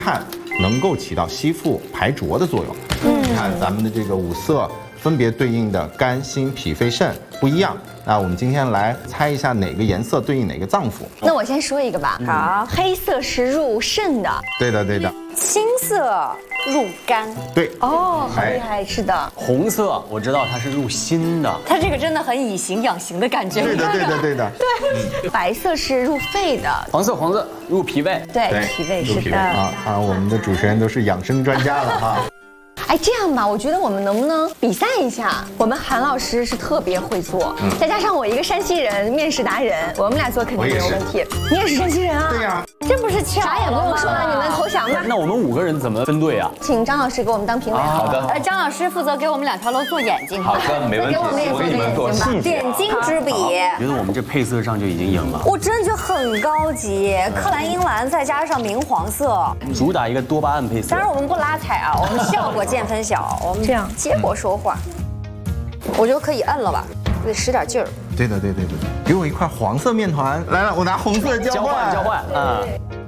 碳能够起到吸附排浊的作用。你看咱们的这个五色分别对应的肝、心、脾、肺、肾不一样。那我们今天来猜一下哪个颜色对应哪个脏腑。 那我先说一个吧。 好， 黑色是入肾的。 对的，对的。 青色入肝。 对。 哦，好厉害，是的。 红色我知道它是入心的。 它这个真的很以形养形的感觉。 对的，对的，对的。 对。白色是入肺的。 黄色入脾胃。 对，脾胃是的。 啊，我们的主持人都是养生专家了哈。 哎，这样吧，我觉得我们能不能比赛一下？我们韩老师是特别会做，再加上我一个山西人，面食达人，我们俩做肯定没有问题。你也是山西人啊？ 对呀。 这不是啥也不用说了，你们投降吧。 那我们5个人怎么分队啊？ 请张老师给我们当评委。 好的。 张老师负责给我们2条龙做眼睛。 好的，没问题。我给你们做细节。 点睛之笔。 我觉得我们这配色上就已经赢了。 我真的觉得很高级，克兰英蓝再加上明黄色， 主打一个多巴胺配色。 当然我们不拉踩啊，我们效果见分晓，我们这样结果说话。我觉得可以摁了吧，得使点劲儿。 对的，对对对，给我一块黄色面团，来了，我拿红色交换。 啊！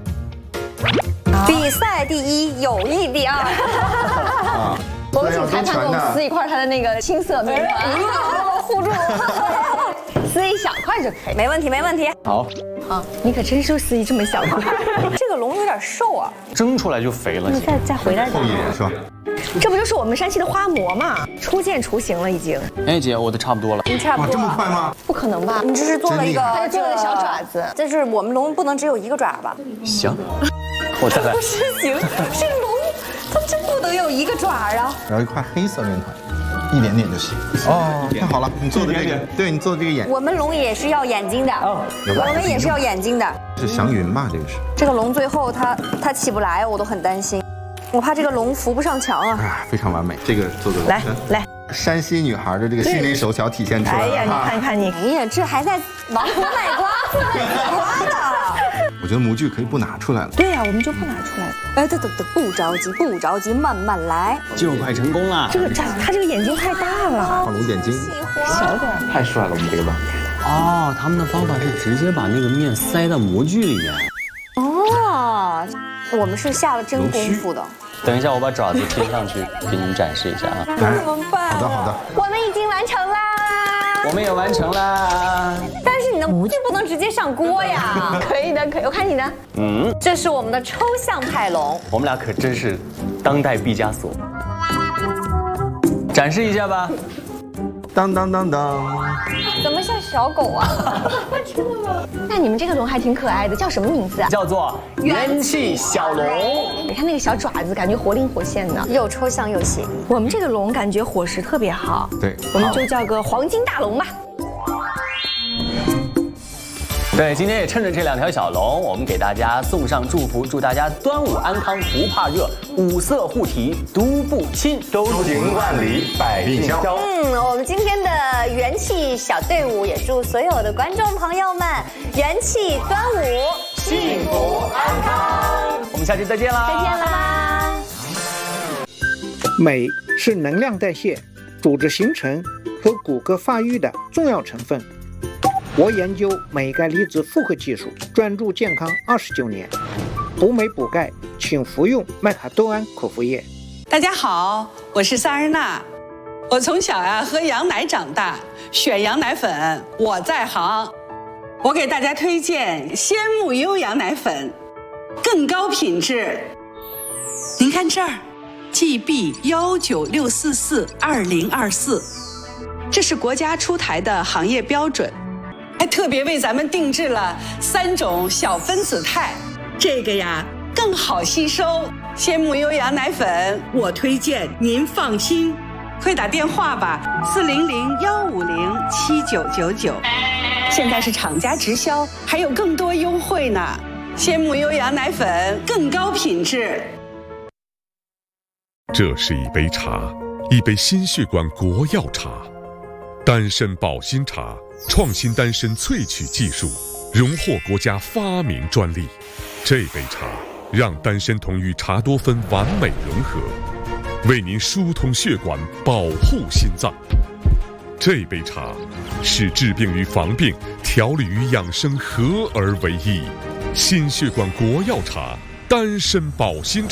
比赛第1，友谊第2。 啊！我们请裁判给我们撕一块他的那个青色面团，护住，撕一小块就可以。 没问题，没问题。 好。 好，你可真是撕一这么小块。 这个龙有点瘦啊， 蒸出来就肥了。 你再回来点。 厚一点是吧？ 这不就是我们山西的花馍吗？初见雏形了已经。 哎，姐，我的差不多了。 你差不多。 哇，这么快吗？ 不可能吧？ 你这是做了一个， 他做了个小爪子。 但是我们龙不能只有1个爪吧？ 行，我再来。 不是行，这龙它真不能有1个爪啊。 然后一块黑色面团，一点点就行。哦，太好了，你做的这个，对你做的这个眼。 我们龙也是要眼睛的，我们也是要眼睛的。 是祥云吧？这个是。 这个龙最后它起不来，我都很担心。我怕这个龙扶不上墙啊！ 啊，非常完美，这个做的来， 山西女孩的这个心灵手巧体现出来了。 哎呀，你看看你， 哎呀，这还在王婆卖瓜，卖瓜的。 我觉得模具可以不拿出来了。 对呀，我们就不拿出来了。 哎，等，不着急，不着急，慢慢来， 就快成功了。 他这个眼睛太大了， 画龙点睛， 小点， 太帅了，我们这个吧。 哦，他们的方法是直接把那个面塞到模具里面。 哦，我们是下了真功夫的。 等一下，我把爪子贴上去给你们展示一下啊。 那怎么办？ 好的好的， 我们已经完成啦。 我们也完成啦。 但是你的模具不能直接上锅呀。 可以的，可以。我看你的。 这是我们的抽象派龙。 我们俩可真是当代毕加索。展示一下吧。 当当当当。 怎么像小狗啊？ 真的吗？那你们这个龙还挺可爱的，叫什么名字啊？ 叫做元气小龙。 你看那个小爪子，感觉活灵活现的， 又抽象又写意。 我们这个龙感觉伙食特别好， 对， 我们就叫个黄金大龙吧。 对，今天也趁着这2条小龙，我们给大家送上祝福，祝大家端午安康，不怕热，5色护体，独步亲， 周行万里，百病消。 我们今天的元气小队伍也祝所有的观众朋友们元气端午， 幸福安康。我们下期再见啦！ 再见啦！ 镁是能量代谢、组织形成和骨骼发育的重要成分。我研究镁钙离子复合技术，专注健康29年。补镁补钙，请服用麦卡多胺口服液。 大家好，我是萨尔娜。我从小喝羊奶长大，选羊奶粉我在行。我给大家推荐鲜木优羊奶粉，更高品质。您看这儿 ，GB196442024，这是国家出台的行业标准。还特别为咱们定制了3种小分子肽，这个呀更好吸收。鲜木优羊奶粉，我推荐您放心，快打电话吧，400-150-7999。现在是厂家直销，还有更多优惠呢。鲜木优羊奶粉更高品质。 这是一杯茶，一杯心血管国药茶，丹参保心茶。创新丹参萃取技术，荣获国家发明专利。这杯茶让丹参酮与茶多酚完美融合，为您疏通血管，保护心脏。这杯茶是治病与防病、调理与养生合而为一。心血管国药茶， 丹参保心茶。